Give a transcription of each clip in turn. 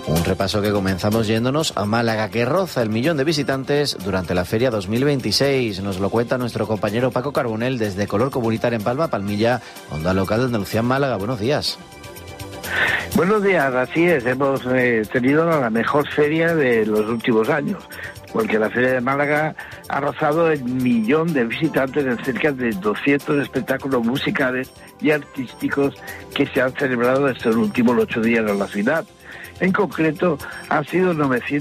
Un repaso que comenzamos yéndonos a Málaga, que roza el 1.000.000 de visitantes durante la Feria 2026. Nos lo cuenta nuestro compañero Paco Carbonell desde Color Comunitario en Palma, Palmilla, Onda Local de Andalucía en Málaga. Buenos días. Buenos días, así es, hemos tenido la mejor feria de los últimos años, porque la Feria de Málaga ha rozado el 1.000.000 de visitantes en cerca de 200 espectáculos musicales y artísticos que se han celebrado estos últimos 8 días en la ciudad. En concreto, han sido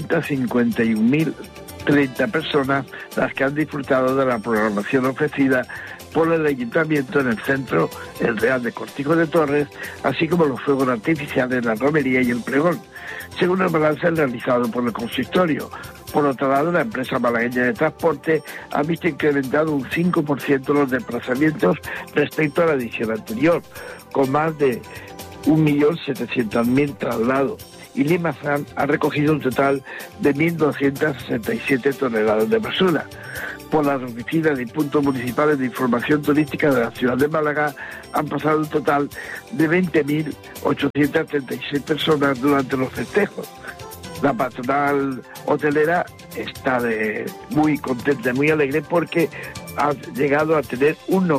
951.030 personas las que han disfrutado de la programación ofrecida por el Ayuntamiento en el centro, el Real de Cortijo de Torres, así como los fuegos artificiales, la romería y el pregón, según el balance realizado por el consistorio. Por otro lado, la empresa malagueña de transporte ha visto incrementado un 5% los desplazamientos respecto a la edición anterior, con más de 1.700.000 traslados. Y Limazán ha recogido un total de 1.267 toneladas de basura. Por las oficinas y puntos municipales de información turística de la ciudad de Málaga han pasado un total de 20.836 personas durante los festejos. La patronal hotelera está muy contenta, muy alegre, porque ha llegado a tener un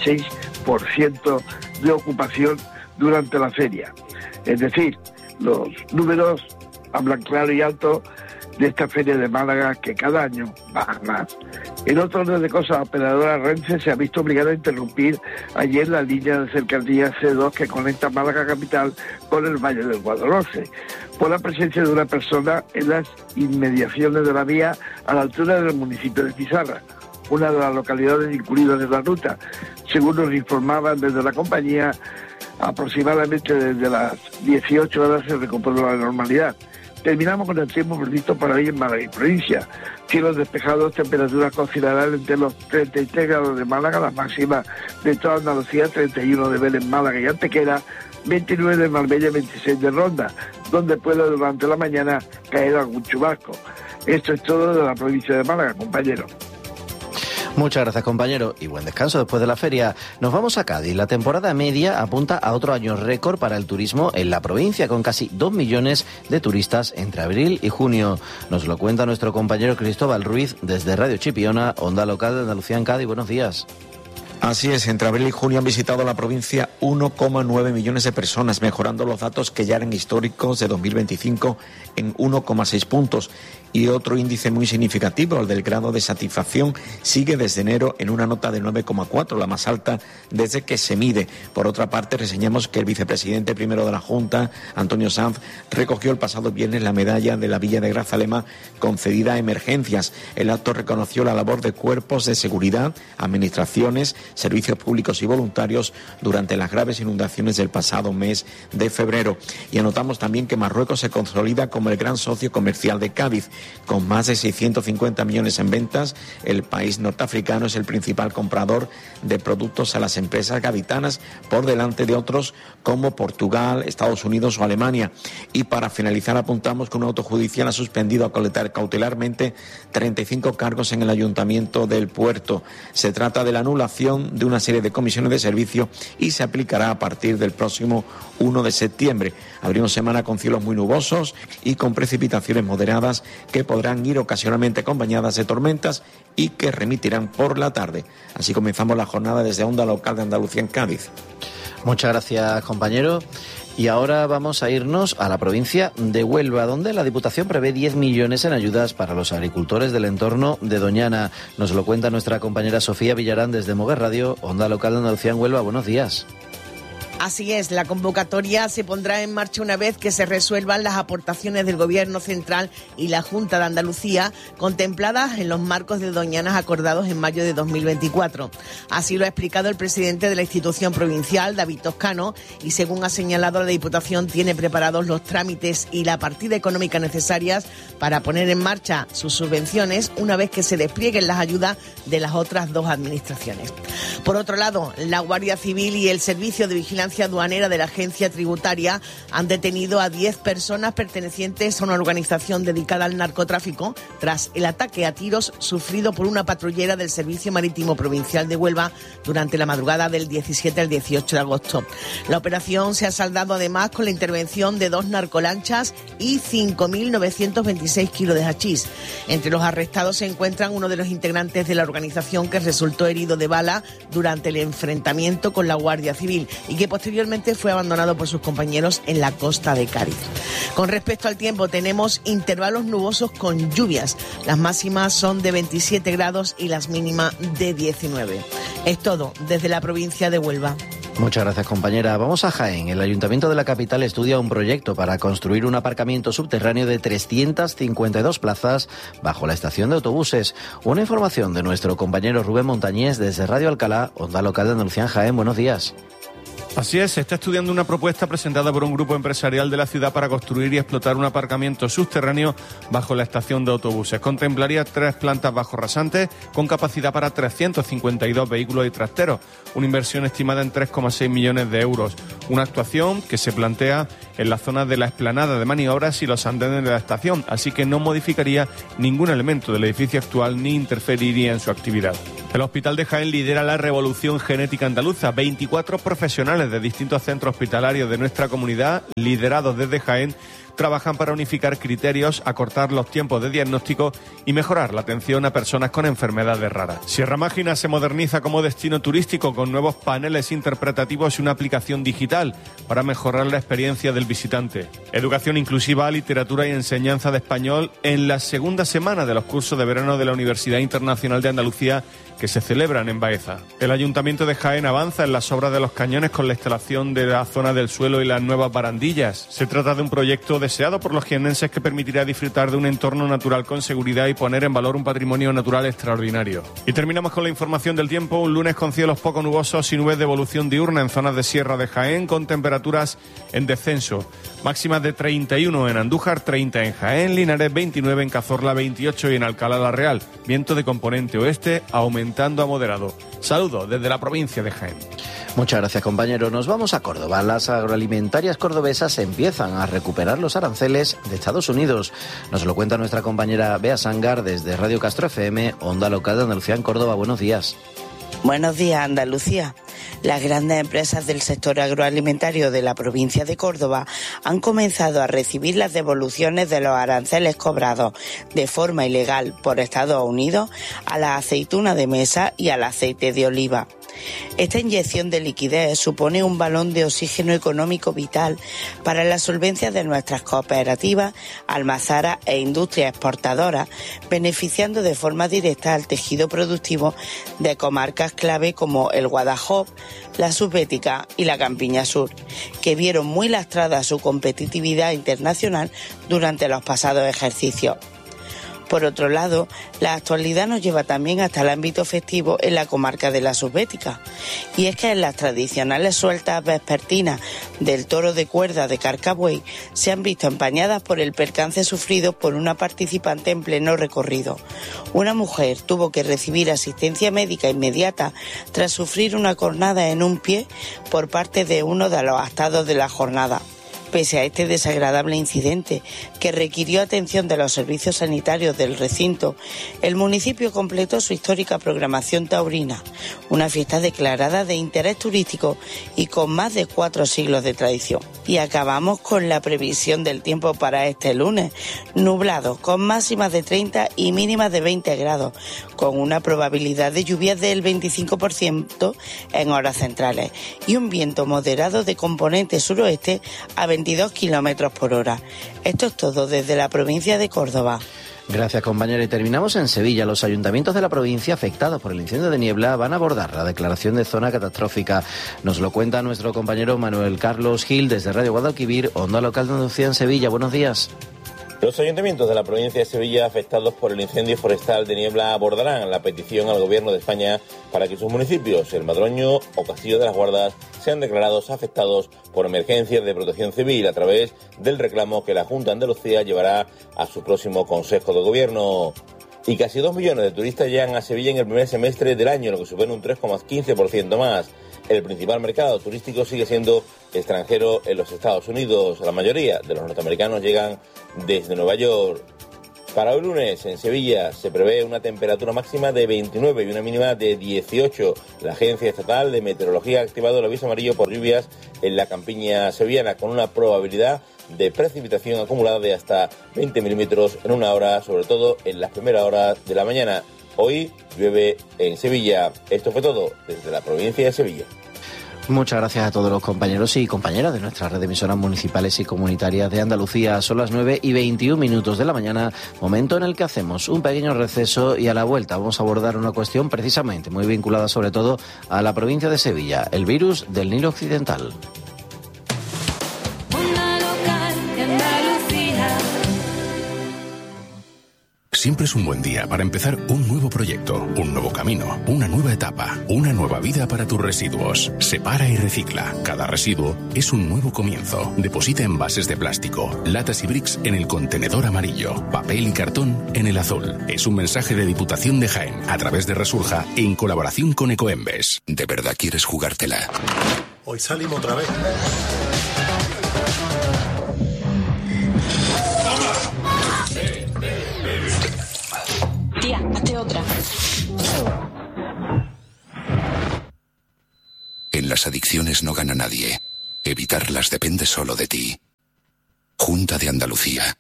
96% de ocupación durante la feria. Es decir, los números hablan claro y alto de esta feria de Málaga, que cada año baja más. En otro orden de cosas, la operadora Renfe se ha visto obligada a interrumpir ayer la línea de cercanía C2 que conecta Málaga capital con el Valle del Guadalhorce, por la presencia de una persona en las inmediaciones de la vía a la altura del municipio de Pizarra, una de las localidades incluidas en la ruta. Según nos informaban desde la compañía, aproximadamente desde las 18 horas se recuperó la normalidad. Terminamos con el tiempo previsto para hoy en Málaga y provincia. Cielos despejados, temperaturas considerables entre los 33 grados de Málaga, la máxima de toda Andalucía, 31 de Vélez, Málaga y Antequera, 29 de Marbella y 26 de Ronda, donde puede durante la mañana caer algún chubasco. Esto es todo de la provincia de Málaga, compañero. Muchas gracias, compañero, y buen descanso después de la feria. Nos vamos a Cádiz. La temporada media apunta a otro año récord para el turismo en la provincia, con casi 2 millones de turistas entre abril y junio. Nos lo cuenta nuestro compañero Cristóbal Ruiz desde Radio Chipiona, Onda Local de Andalucía en Cádiz. Buenos días. Así es, entre abril y junio han visitado la provincia 1,9 millones de personas, mejorando los datos que ya eran históricos de 2025 en 1,6 puntos. Y otro índice muy significativo, el del grado de satisfacción, sigue desde enero en una nota de 9,4, la más alta desde que se mide. Por otra parte, reseñamos que el vicepresidente primero de la Junta, Antonio Sanz, recogió el pasado viernes la medalla de la Villa de Grazalema concedida a emergencias. El acto reconoció la labor de cuerpos de seguridad, administraciones, servicios públicos y voluntarios durante las graves inundaciones del pasado mes de febrero. Y anotamos también que Marruecos se consolida como el gran socio comercial de Cádiz. Con más de 650 millones en ventas, el país norteafricano es el principal comprador de productos a las empresas gaditanas, por delante de otros como Portugal, Estados Unidos o Alemania. Y para finalizar, apuntamos que un auto judicial ha suspendido cautelarmente 35 cargos en el Ayuntamiento del Puerto. Se trata de la anulación de una serie de comisiones de servicio y se aplicará a partir del próximo 1 de septiembre. Abrimos semana con cielos muy nubosos y con precipitaciones moderadas que podrán ir ocasionalmente acompañadas de tormentas y que remitirán por la tarde. Así comenzamos la jornada desde Onda Local de Andalucía en Cádiz. Muchas gracias, compañero. Y ahora vamos a irnos a la provincia de Huelva, donde la Diputación prevé 10 millones en ayudas para los agricultores del entorno de Doñana. Nos lo cuenta nuestra compañera Sofía Villarán desde Moguer Radio, Onda Local de Andalucía en Huelva. Buenos días. Así es, la convocatoria se pondrá en marcha una vez que se resuelvan las aportaciones del Gobierno Central y la Junta de Andalucía contempladas en los marcos de Doñanas acordados en mayo de 2024. Así lo ha explicado el presidente de la institución provincial, David Toscano, y según ha señalado, la Diputación tiene preparados los trámites y la partida económica necesarias para poner en marcha sus subvenciones una vez que se desplieguen las ayudas de las otras dos administraciones. Por otro lado, la Guardia Civil y el Servicio de Vigilancia vigilancia aduanera de la agencia tributaria han detenido a 10 personas pertenecientes a una organización dedicada al narcotráfico tras el ataque a tiros sufrido por una patrullera del Servicio Marítimo Provincial de Huelva durante la madrugada del 17 al 18 de agosto. La operación se ha saldado además con la intervención de 2 narcolanchas y 5.926 kilos de hachís. Entre los arrestados se encuentran uno de los integrantes de la organización que resultó herido de bala durante el enfrentamiento con la Guardia Civil y que posteriormente fue abandonado por sus compañeros en la costa de Cádiz. Con respecto al tiempo, tenemos intervalos nubosos con lluvias. Las máximas son de 27 grados y las mínimas de 19. Es todo desde la provincia de Huelva. Muchas gracias, compañera. Vamos a Jaén. El Ayuntamiento de la capital estudia un proyecto para construir un aparcamiento subterráneo de 352 plazas bajo la estación de autobuses. Una información de nuestro compañero Rubén Montañés desde Radio Alcalá, Onda Local de Andalucía en Jaén. Buenos días. Así es, se está estudiando una propuesta presentada por un grupo empresarial de la ciudad para construir y explotar un aparcamiento subterráneo bajo la estación de autobuses. Contemplaría 3 plantas bajo rasantes con capacidad para 352 vehículos y trasteros, una inversión estimada en 3,6 millones de euros. Una actuación que se plantea en la zona de la explanada de maniobras y los andenes de la estación, así que no modificaría ningún elemento del edificio actual ni interferiría en su actividad. El Hospital de Jaén lidera la revolución genética andaluza. 24 profesionales de distintos centros hospitalarios de nuestra comunidad, liderados desde Jaén, trabajan para unificar criterios, acortar los tiempos de diagnóstico y mejorar la atención a personas con enfermedades raras. Sierra Mágina se moderniza como destino turístico con nuevos paneles interpretativos y una aplicación digital para mejorar la experiencia del visitante. Educación inclusiva, literatura y enseñanza de español en la segunda semana de los cursos de verano de la Universidad Internacional de Andalucía que se celebran en Baeza. El Ayuntamiento de Jaén avanza en las obras de los cañones con la instalación de la zona del suelo y las nuevas barandillas. Se trata de un proyecto deseado por los jiennenses que permitirá disfrutar de un entorno natural con seguridad y poner en valor un patrimonio natural extraordinario. Y terminamos con la información del tiempo. Un lunes con cielos poco nubosos y nubes de evolución diurna en zonas de Sierra de Jaén con temperaturas en descenso. Máximas de 31 en Andújar, 30 en Jaén, Linares 29, en Cazorla 28 y en Alcalá la Real. Viento de componente oeste aumentando a moderado. Saludos desde la provincia de Jaén. Muchas gracias, compañero. Nos vamos a Córdoba. Las agroalimentarias cordobesas empiezan a recuperar los aranceles de Estados Unidos. Nos lo cuenta nuestra compañera Bea Sangar desde Radio Castro FM, Onda Local de Andalucía en Córdoba. Buenos días. Buenos días, Andalucía. Las grandes empresas del sector agroalimentario de la provincia de Córdoba han comenzado a recibir las devoluciones de los aranceles cobrados de forma ilegal por Estados Unidos a la aceituna de mesa y al aceite de oliva. Esta inyección de liquidez supone un balón de oxígeno económico vital para la solvencia de nuestras cooperativas, almazaras e industrias exportadoras, beneficiando de forma directa al tejido productivo de comarcas clave como el Guadalhorce, la Subbética y la Campiña Sur, que vieron muy lastrada su competitividad internacional durante los pasados ejercicios. Por otro lado, la actualidad nos lleva también hasta el ámbito festivo en la comarca de la Subbética. Y es que en las tradicionales sueltas vespertinas del toro de cuerda de Carcabuey se han visto empañadas por el percance sufrido por una participante en pleno recorrido. Una mujer tuvo que recibir asistencia médica inmediata tras sufrir una cornada en un pie por parte de uno de los astados de la jornada. Pese a este desagradable incidente, que requirió atención de los servicios sanitarios del recinto, el municipio completó su histórica programación taurina, una fiesta declarada de interés turístico y con más de 4 siglos de tradición. Y acabamos con la previsión del tiempo para este lunes, nublado, con máximas de 30 y mínimas de 20 grados, con una probabilidad de lluvias del 25% en horas centrales y un viento moderado de componente suroeste a 22 kilómetros por hora. Esto es todo desde la provincia de Córdoba. Gracias, compañera. Y terminamos en Sevilla. Los ayuntamientos de la provincia afectados por el incendio de niebla van a abordar la declaración de zona catastrófica. Nos lo cuenta nuestro compañero Manuel Carlos Gil desde Radio Guadalquivir, Onda Local de Andalucía en Sevilla. Buenos días. Los ayuntamientos de la provincia de Sevilla afectados por el incendio forestal de niebla abordarán la petición al Gobierno de España para que sus municipios, El Madroño o Castillo de las Guardas, sean declarados afectados por emergencias de protección civil a través del reclamo que la Junta de Andalucía llevará a su próximo Consejo de Gobierno. Y casi 2 millones de turistas llegan a Sevilla en el primer semestre del año, lo que supone un 3,15% más. El principal mercado turístico sigue siendo extranjero en los Estados Unidos. La mayoría de los norteamericanos llegan desde Nueva York. Para hoy lunes, en Sevilla, se prevé una temperatura máxima de 29 y una mínima de 18. La Agencia Estatal de Meteorología ha activado el aviso amarillo por lluvias en la campiña sevillana, con una probabilidad de precipitación acumulada de hasta 20 milímetros en una hora, sobre todo en las primeras horas de la mañana. Hoy llueve en Sevilla. Esto fue todo desde la provincia de Sevilla. Muchas gracias a todos los compañeros y compañeras de nuestra red de emisoras municipales y comunitarias de Andalucía. Son las 9:21 de la mañana, momento en el que hacemos un pequeño receso y a la vuelta vamos a abordar una cuestión precisamente muy vinculada sobre todo a la provincia de Sevilla, el virus del Nilo Occidental. Siempre es un buen día para empezar un nuevo proyecto, un nuevo camino, una nueva etapa, una nueva vida para tus residuos. Separa y recicla. Cada residuo es un nuevo comienzo. Deposita envases de plástico, latas y bricks en el contenedor amarillo, papel y cartón en el azul. Es un mensaje de Diputación de Jaén a través de Resurja en colaboración con Ecoembes. ¿De verdad quieres jugártela? Hoy salimos otra vez. Tía, hazte otra. En las adicciones no gana nadie. Evitarlas depende solo de ti. Junta de Andalucía.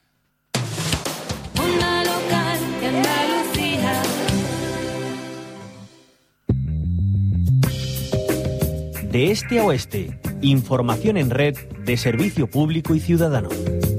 Onda local de Andalucía. De este a oeste, información en red de servicio público y ciudadano.